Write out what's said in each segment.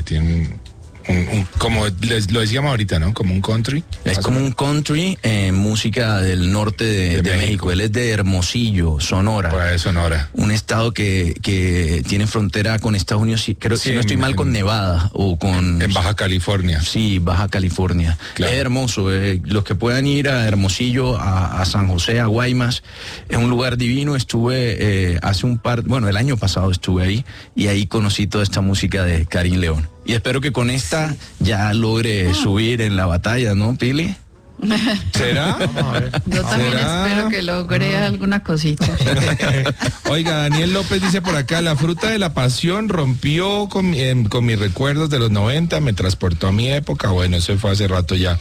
tiene como lo decíamos ahorita, ¿no? Como un country. Es como un country, música del norte de México. Él es de Hermosillo, Sonora. Por ahí de Sonora. Un estado que tiene frontera con Estados Unidos, creo, si no estoy mal, con Nevada o con... En Baja California. Sí, Baja California. Claro. Es hermoso. Los que puedan ir a Hermosillo, a San José, a Guaymas, es un lugar divino. Estuve el año pasado estuve ahí y ahí conocí toda esta música de Karin León. Y espero que con esta ya logre subir en la batalla, ¿no, Pili? ¿Será? Yo también espero que logre alguna cosita. Oiga, Daniel López dice por acá: la fruta de la pasión rompió con mis recuerdos de los 90, me transportó a mi época. Bueno, eso fue hace rato ya.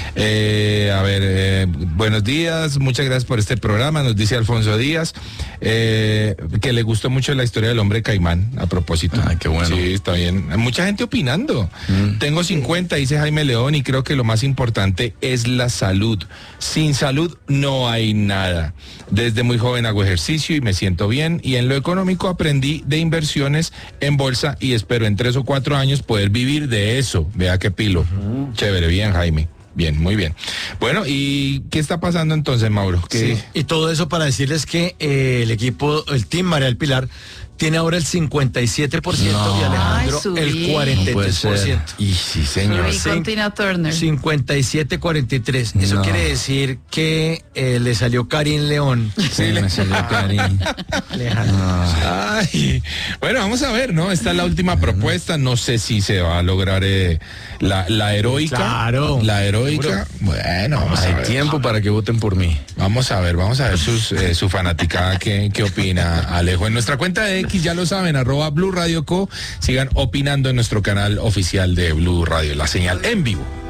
Buenos días, muchas gracias por este programa, nos dice Alfonso Díaz, que le gustó mucho la historia del hombre caimán, a propósito. Qué bueno. Sí, está bien. Mucha gente opinando. Tengo 50, dice Jaime León, y creo que lo más importante es la salud. Sin salud no hay nada. Desde muy joven hago ejercicio y me siento bien, y en lo económico aprendí de inversiones en bolsa y espero en 3 o 4 años poder vivir de eso. Vea qué pilo. Chévere, bien, Jaime. Bien, muy bien. Bueno, ¿y qué está pasando entonces, Mauro? Sí, y todo eso para decirles que el Team María del Pilar tiene ahora el 57% y Alejandro el 43%. Y sí, señor. Y con Tina Turner. 57-43. Eso quiere decir que le salió Karin León. Sí, me salió Karin. Ay, bueno, vamos a ver, ¿no? Esta es la última propuesta. No sé si se va a lograr la heroica. Claro. La heroica. Bueno, vamos a ver. Hay tiempo para que voten por mí. Vamos a ver su fanaticada qué opina, Alejo. En nuestra cuenta de X, ya lo saben, @Blue Radio Co. Sigan opinando en nuestro canal oficial de Blue Radio, la señal en vivo.